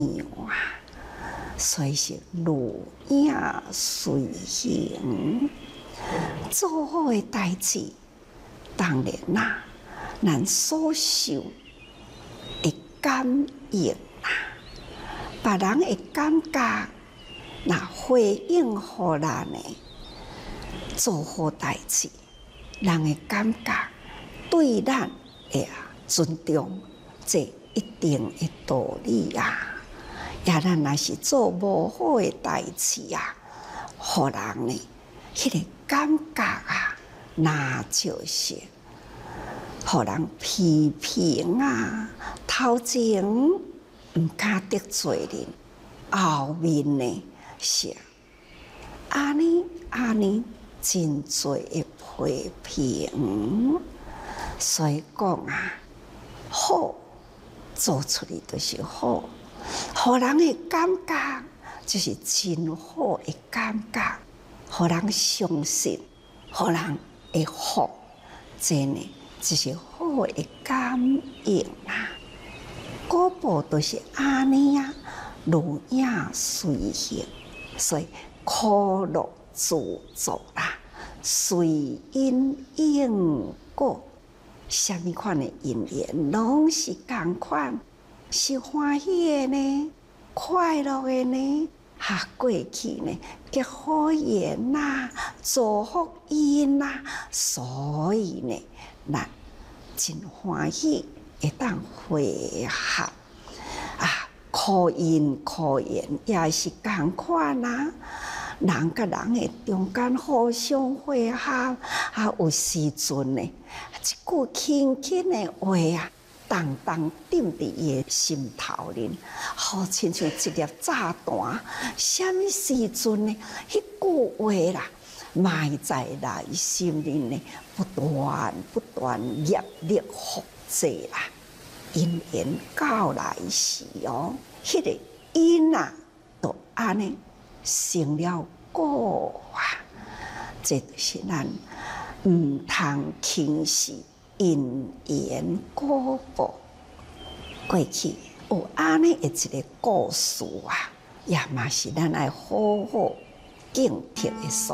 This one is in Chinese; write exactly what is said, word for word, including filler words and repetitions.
啊，所以是如影随形。做好的代志，当然啦，咱所受会感应啦，别人会感觉，那回应互咱的做好代志，人会感觉对咱会尊重，这一定的道理啊。也咱若是做无好的代志啊，互人呢，迄个感觉啊，那就是互人批评啊，头前毋敢得罪人，后面呢是安尼安尼真多的批评，所以讲啊，好做出来就是好，互人的感觉就是真好的感觉，互人相信，互人会服，这呢就是好的感应啊。古报都是安尼啊，如影随形，所以苦乐自作啦，随因应果。什么款的因缘，拢是同款，是欢喜的呢，快乐的呢，哈过去呢，结好缘呐，做福因呐，所以呢，咱真欢喜会当会合啊，苦因苦缘也是同款啊。人甲人的中间互相会合，啊，有时阵呢，一句轻轻的话啊，重重点伫伊的心头里，好亲像一粒炸弹。什么时阵呢？迄句话啦，埋在内心里呢，不断不断业力复制啦，因缘到来时哦，迄、那个因啊，就安尼。成了果啊！这就是咱毋通轻视因缘果报。过去有安尼的一个故事啊，也嘛是咱爱好好警惕的所